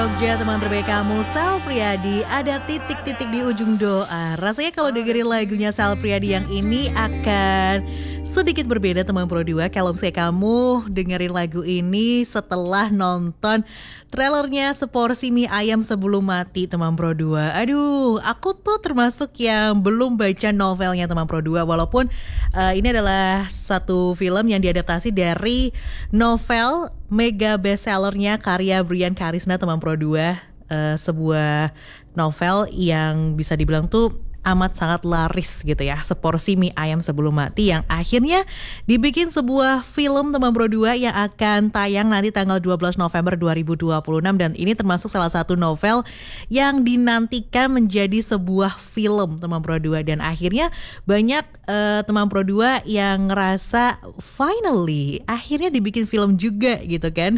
Jogja, teman terbaik kamu, Sal Priadi. Ada titik-titik di ujung doa. Rasanya kalau dengerin lagunya Sal Priadi yang ini akan sedikit berbeda, teman Pro 2. Kalau misalnya kamu dengerin lagu ini setelah nonton trailernya Seporsi Mie Ayam Sebelum Mati, teman Pro 2. Aduh, aku tuh termasuk yang belum baca novelnya, teman Pro 2. Walaupun ini adalah satu film yang diadaptasi dari novel mega bestsellernya karya Brian Karisna, teman Pro 2. Sebuah novel yang bisa dibilang tuh amat sangat laris gitu ya, Seporsi Mie Ayam Sebelum Mati, yang akhirnya dibikin sebuah film, teman Pro 2, yang akan tayang nanti tanggal 12 November 2026. Dan ini termasuk salah satu novel yang dinantikan menjadi sebuah film, teman Pro 2. Dan akhirnya banyak teman Pro 2 yang ngerasa finally akhirnya dibikin film juga gitu kan.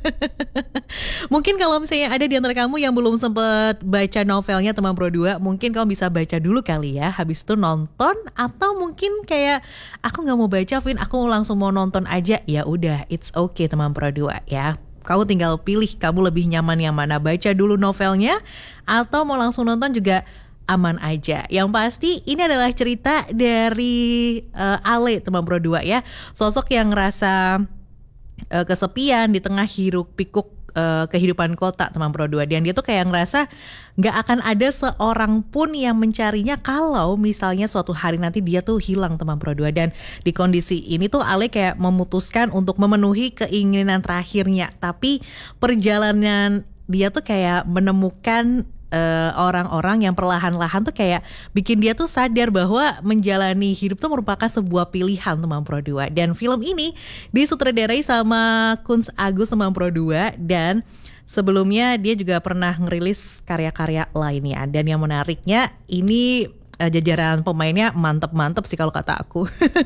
Mungkin kalau misalnya ada di antara kamu yang belum sempat baca novelnya, teman Pro 2, mungkin kamu bisa baca dulu kali ya, habis itu nonton. Atau mungkin kayak aku nggak mau baca, Vin, aku langsung mau nonton aja. Ya udah, it's okay, teman Pro 2 ya. Kamu tinggal pilih kamu lebih nyaman yang mana, baca dulu novelnya atau mau langsung nonton juga aman aja. Yang pasti ini adalah cerita dari Ale, teman Pro 2 ya. Sosok yang ngerasa kesepian di tengah hiruk pikuk kehidupan kota, teman Pro 2. Dan dia tuh kayak ngerasa gak akan ada seorang pun yang mencarinya kalau misalnya suatu hari nanti dia tuh hilang, teman Pro 2. Dan di kondisi ini tuh Ale kayak memutuskan untuk memenuhi keinginan terakhirnya. Tapi perjalanan dia tuh kayak menemukan orang-orang yang perlahan-lahan tuh kayak bikin dia tuh sadar bahwa menjalani hidup tuh merupakan sebuah pilihan, teman Pro 2. Dan film ini disutradarai sama Kunz Agus, teman Pro 2. Dan sebelumnya dia juga pernah ngerilis karya-karya lainnya. Dan yang menariknya ini jajaran pemainnya mantep-mantep sih kalau kata aku.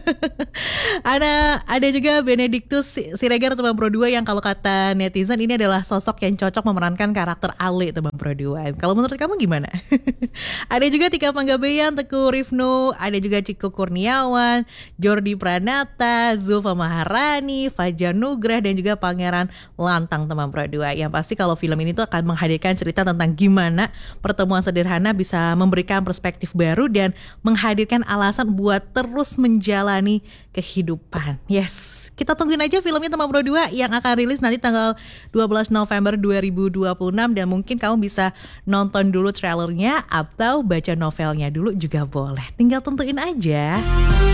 Ada juga Benedictus Siregar, teman Pro 2, yang kalau kata netizen ini adalah sosok yang cocok memerankan karakter Ale, teman Pro 2. Kalau menurut kamu gimana? Ada juga Tika Panggabean, Teguh Rifnu, ada juga Ciko Kurniawan, Jordi Pranata, Zulfa Maharani, Fajar Nugrah, dan juga Pangeran Lantang, teman Pro 2. Yang pasti kalau film ini tuh akan menghadirkan cerita tentang gimana pertemuan sederhana bisa memberikan perspektif baru dan menghadirkan alasan buat terus menjalani kehidupan. Yes, kita tungguin aja filmnya, teman Pro 2, yang akan rilis nanti tanggal 12 November 2026. Dan mungkin kamu bisa nonton dulu trailernya atau baca novelnya dulu juga boleh. Tinggal tentuin aja.